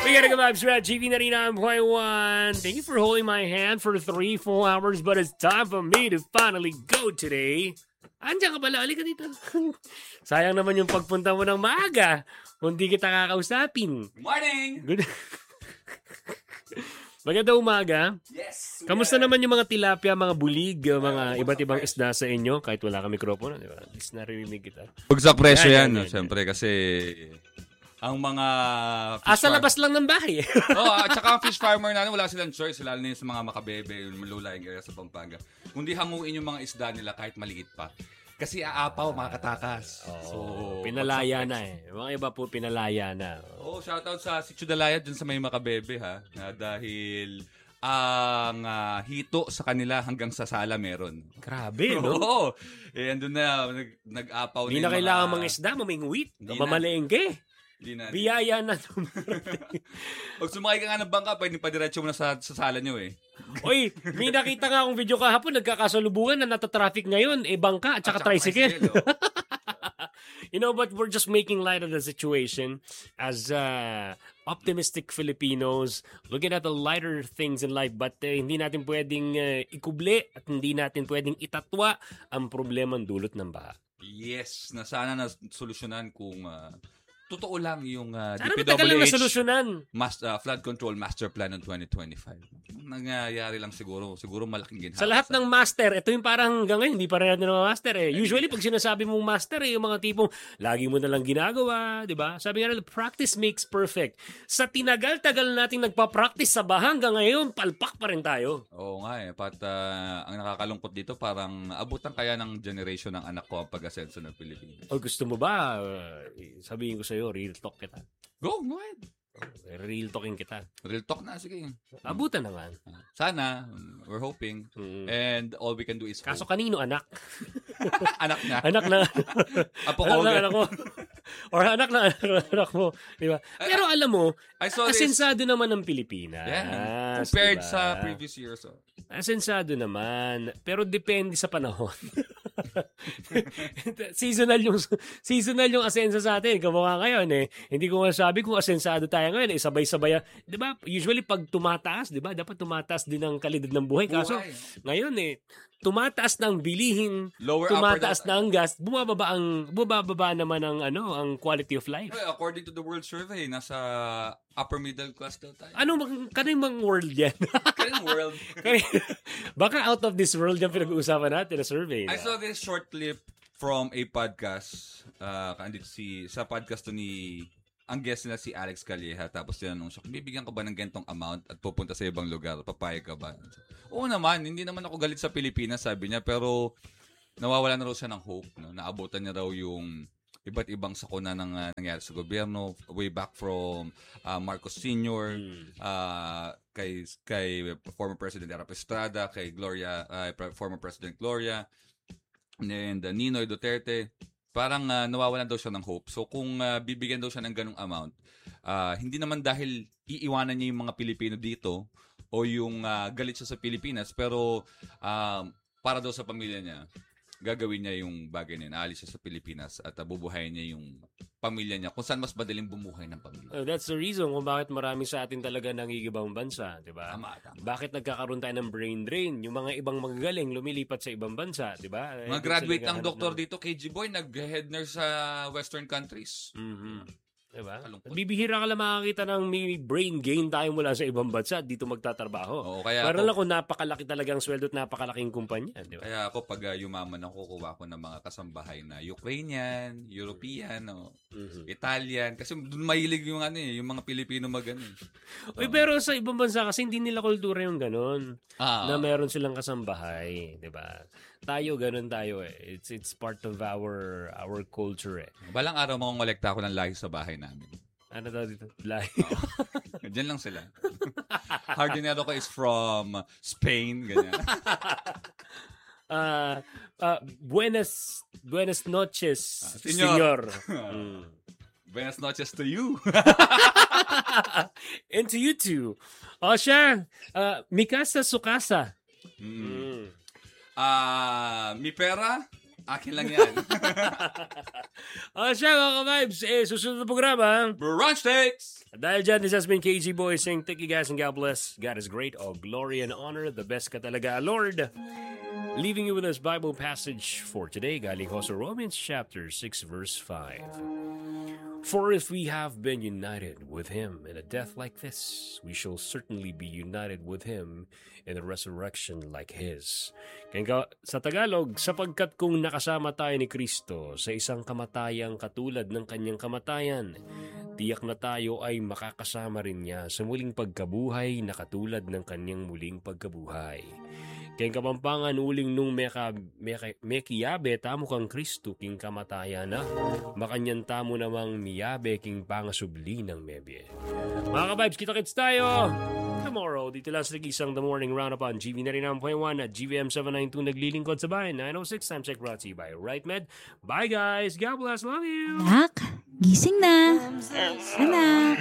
We gotta go back to TV 99.1. Thank you for holding my hand for 3 full hours, but it's time for me to finally go today. Andiyan ka pala, alika dito. Sayang naman yung pagpunta mo ng maaga kung di kita kakausapin. Good morning! Good. Maganda umaga. Yes! Kamusta naman yung mga tilapia, mga bulig, mga iba't ibang isda sa inyo? Kahit wala ka mikropono, di ba? At least naririnig kita. Pagsak presyo yan, siyempre, kasi ang mga sa labas lang ng bahay. at saka ang fish farmer natin, wala silang choice, lalo na sa mga makabebe, malulaing area sa Pampanga. Kundi hanguin yung mga isda nila kahit maliit pa. Kasi aapaw, mga katakas. Pinalaya na Mga iba po pinalaya na. Shoutout sa Sitio Dalaya dun sa may makabebe ha. Na dahil ang hito sa kanila hanggang sa sala meron. Grabe, no? Oo. Andun na, nag-apaw Hindi na kailangan mga isda, mamingwit. Mamalengke. Biyaya na. Pag sumakay ka nga ng bangka, pwede pa diretso mo na sa sala nyo Oy, may nakita nga akong video kahapon, nagkakasalubungan na natatraffic ngayon, bangka at saka tricycle. You know, but we're just making light of the situation as optimistic Filipinos, looking at the lighter things in life, but hindi natin pwedeng ikuble at hindi natin pwedeng itatwa ang problemang dulot ng baha. Yes, na sana na solusyonan kung totoo lang yung sana matagal lang na solusyonan. Flood Control Master Plan ng 2025. Nangyayari lang siguro malaking ginhawa. Sa lahat ng master, ito yung parang hanggang ngayon, hindi pa rin natin mga master Usually, pag sinasabi mong master yung mga tipong lagi mo na lang ginagawa, di ba? Sabi nga nila, practice makes perfect. Sa tinagal-tagal nating nagpa-practice sa baha hanggang ngayon, palpak pa rin tayo. Oo nga Pat, ang nakakalungkot dito, parang abutan kaya ng generation ng anak ko ang pag-asenso ng Pilipinas. O gusto mo ba, sabihin ko sa'yo, real talk kita. Go ahead. Real talking kita. Real talk na, sige. Abutan naman. Sana, we're hoping. And all we can do is hope. Kaso kanino anak? Anak niya. Anak na. Anak mo. Or anak na anak mo. Diba? Pero alam mo, asensado naman ng Pilipinas. Yeah. Compared sa previous years. Asensado naman. Pero depende sa panahon. seasonal yung asenso sa atin. Kamukha ngayon Hindi ko masabi kung asensado tayo ngayon sabay-sabay. 'Di ba? Usually pag tumataas, 'di ba? Dapat tumataas din ang kalidad ng buhay. Kaso ngayon tumataas ng bilihin, tumataas na ang gas, bumababa naman ang quality of life. Well, according to the World Survey, nasa upper middle class daw tayo. Kanang world yan? Kanang world? Baka out of this world yung pinag-uusapan natin na survey. I saw this short clip from a podcast. Sa podcast to ni ang guest nila si Alex Calleja, tapos tinanong siya, bibigyan ka ba ng gantong amount at pupunta sa ibang lugar? Papayag ka ba? Oo naman, hindi naman ako galit sa Pilipinas, sabi niya, pero nawawala na raw siya ng hope. No? Naabutan niya raw yung iba't ibang sakuna ng nangyari sa gobyerno, way back from Marcos Sr., kay former President Erap Estrada, kay former President Gloria, and Ninoy Duterte. Parang nawawalan daw siya ng hope. So kung bibigyan daw siya ng ganung amount, hindi naman dahil iiwanan niya yung mga Pilipino dito o yung galit siya sa Pilipinas, pero para daw sa pamilya niya, gagawin niya yung bagay niya, aalis siya sa Pilipinas at bubuhayin niya yung pamilya niya kung saan mas madaling bumuhay ng pamilya. That's the reason kung bakit marami sa atin talaga nangigibang bansa, di ba? Tama. Bakit nagkakaroon tayo ng brain drain? Yung mga ibang magagaling lumilipat sa ibang bansa, di ba? Mga graduate ng doktor dito, KG Boy, nag-head nurse sa Western countries. Mm-hmm. Diba? Bibihira ka lang makakita ng may brain gain tayo mula sa ibang bansa dito magtatrabaho. Pero lang kung napakalaki talagang sweldo at napakalaking kumpanya. Diba? Kaya ako pag yumaman ako, kukuha ko ng mga kasambahay na Ukrainian, European, Italian. Kasi doon mahilig yung yung mga Pilipino Pero sa ibang bansa kasi hindi nila kultura yung ganun. Na meron silang kasambahay. Diba? Tayo, ganun tayo It's part of our culture Balang araw makongolekta ako ng lahi sa bahay namin. Ano daw dito? Lahi? Diyan lang sila. Hardinero ko is from Spain. Ganyan. Buenas noches, Senyor. Buenas noches to you. And to you too. Siya, Mikasa Sukasa. Mi pera, Akin lang yan. Siya mga ka-vibes, susunod na programa. Brunch Takes! Dahil dyan, this has been KG Boy saying thank you guys and God bless. God is great, all glory and honor. The best ka talaga, Lord. Leaving you with this Bible passage for today, galing ho sa Romans chapter 6 verse 5. For if we have been united with Him in a death like this, we shall certainly be united with Him in a resurrection like His. Kaya sa Tagalog, sapagkat kung nakasama tayo ni Kristo sa isang kamatayang katulad ng kanyang kamatayan, tiyak na tayo ay makakasama rin niya sa muling pagkabuhay na katulad ng kanyang muling pagkabuhay. Kaya kapampangan uling nung mekiyabe tamo kang Kristo king kamataya na, makanyan tamo namang miyabe king pangasubli ng mebye. Mga ka-vibes, kita-kits tayo tomorrow dito lang sa Nagisang The Morning Roundup on GV 99.1 at GVM 792 naglilingkod sa bahay. 906 time check brought to you by Right Med. Bye guys, God bless, love you. Anak, gising na. Anak.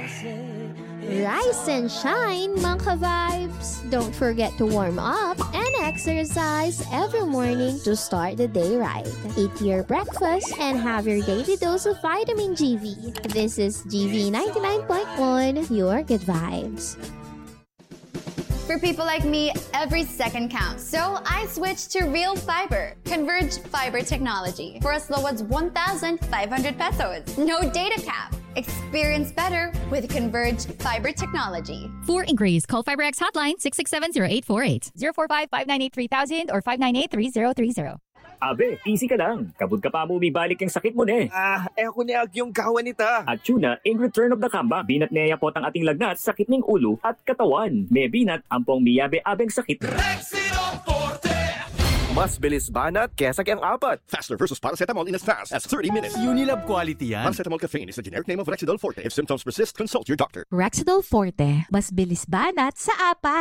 Rise and shine, mga ka-vibes! Don't forget to warm up and exercise every morning to start the day right. Eat your breakfast and have your daily dose of vitamin GV. This is GV 99.1, your good vibes. For people like me, every second counts. So I switched to Real Fiber, Converge Fiber technology, for as low as 1,500 pesos. No data cap. Experience better with Converge Fiber technology. For inquiries, call FiberX hotline 667-0848, 045-598-3000 or 598-3030. Abe, easy ka lang. Kabud ka pa mo balik yung sakit mo ne. Ako ni yung kawan nita. At tuna, in return of the comeback, binat niya po ang ating lagnat, sakit ng ulo at katawan. May binat, ampong miyabe abeng sakit. Mas bilis banat kesa kayang apat. Faster versus paracetamol in as fast as 30 minutes. Unilab quality yan. Paracetamol caffeine is the generic name of Rexidol Forte. If symptoms persist, consult your doctor. Rexidol Forte, mas bilis banat sa apat.